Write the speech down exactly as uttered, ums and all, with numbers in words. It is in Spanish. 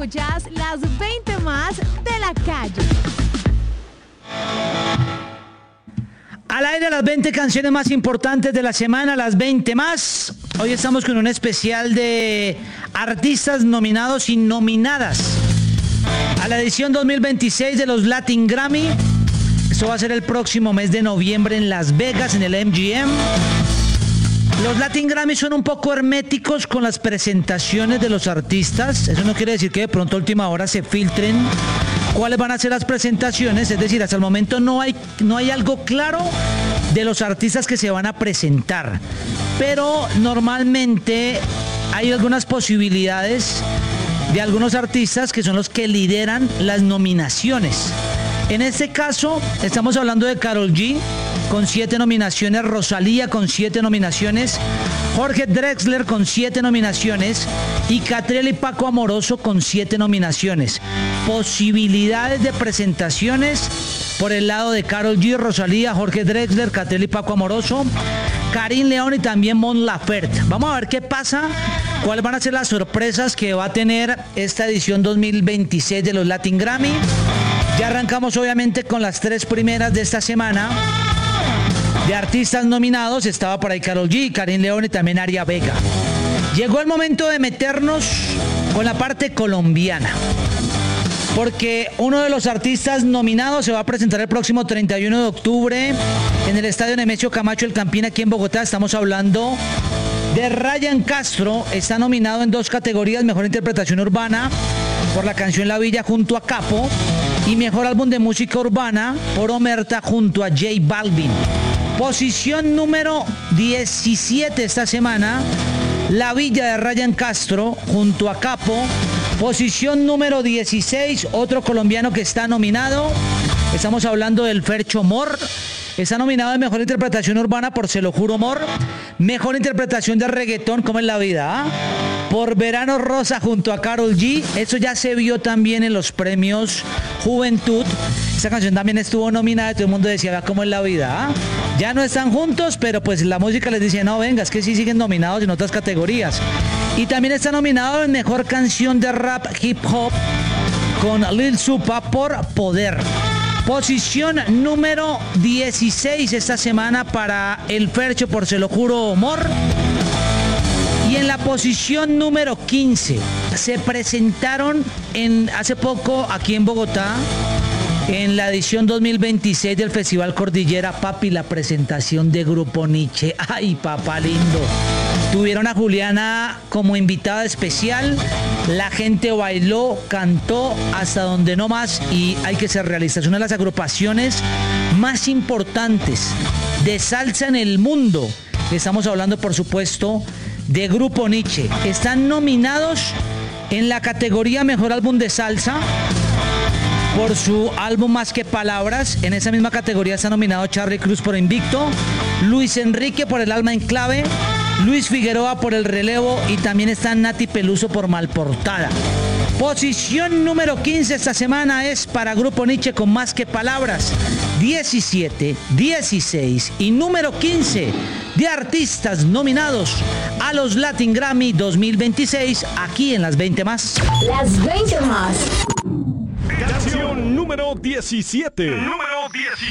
escuchas las veinte más de la calle. Al aire las veinte canciones más importantes de la semana, las veinte más. Hoy estamos con un especial de artistas nominados y nominadas a la edición dos mil veintiséis de los Latin Grammy. Esto va a ser el próximo mes de noviembre en Las Vegas, en el M G M. Los Latin Grammy son un poco herméticos con las presentaciones de los artistas. Eso no quiere decir que de pronto a última hora se filtren cuáles van a ser las presentaciones. Es decir, hasta el momento no hay, no hay algo claro de los artistas que se van a presentar. Pero normalmente hay algunas posibilidades de algunos artistas que son los que lideran las nominaciones. En este caso, estamos hablando de Karol G, con siete nominaciones, Rosalía con siete nominaciones, Jorge Drexler con siete nominaciones y Catriel y Paco Amoroso con siete nominaciones. Posibilidades de presentaciones por el lado de Karol G, Rosalía, Jorge Drexler, Catriel y Paco Amoroso, Karim León y también Mon Laferte. Vamos a ver qué pasa, cuáles van a ser las sorpresas que va a tener esta edición dos mil veintiséis de los Latin Grammy. Ya arrancamos obviamente con las tres primeras de esta semana. De artistas nominados estaba por ahí Karol G, Karim León y también Aria Vega. Llegó el momento de meternos con la parte colombiana, porque uno de los artistas nominados se va a presentar el próximo treinta y uno de octubre en el Estadio Nemesio Camacho El Campín aquí en Bogotá. Estamos hablando de Ryan Castro. Está nominado en dos categorías: Mejor Interpretación Urbana por la canción La Villa junto a Capo y Mejor Álbum de Música Urbana por Omerta junto a J Balvin. Posición número diecisiete esta semana, La Villa de Ryan Castro junto a Capo. Posición número dieciséis, otro colombiano que está nominado. Estamos hablando del Fercho Mor. Está nominado en Mejor Interpretación Urbana por Se Lo Juro Mor. Mejor Interpretación de Reggaetón, ¿Cómo es la vida? ¿Ah? Por Verano Rosa junto a Karol G. Eso ya se vio también en los premios Juventud. Esa canción también estuvo nominada y todo el mundo decía, ¿cómo es la vida? ¿Ah? Ya no están juntos, pero pues la música les dice, no, venga, es que sí siguen nominados en otras categorías. Y también está nominado en Mejor Canción de Rap Hip Hop con Lil Supa por Poder. Posición número dieciséis esta semana para el Fercho por Se Lo Juro Mor. Y en la posición número quince se presentaron en, hace poco aquí en Bogotá, en la edición dos mil veintiséis del Festival Cordillera, papi, la presentación de Grupo Niche. Ay, papá lindo. Tuvieron a Juliana como invitada especial. La gente bailó, cantó hasta donde no más, y hay que ser realistas. Una de las agrupaciones más importantes de salsa en el mundo. Estamos hablando, por supuesto, de Grupo Niche. Están nominados en la categoría Mejor Álbum de Salsa por su álbum Más que Palabras. En esa misma categoría está nominado Charly Cruz por Invicto, Luis Enrique por El Alma en Clave, Luis Figueroa por El Relevo y también está Nati Peluso por Malportada. Posición número quince esta semana es para Grupo Niche con Más que Palabras. diecisiete, dieciséis y número quince de artistas nominados a los Latin Grammy dos mil veintiséis aquí en las veinte más. Las veinte más. Canción número diecisiete. Número diecisiete.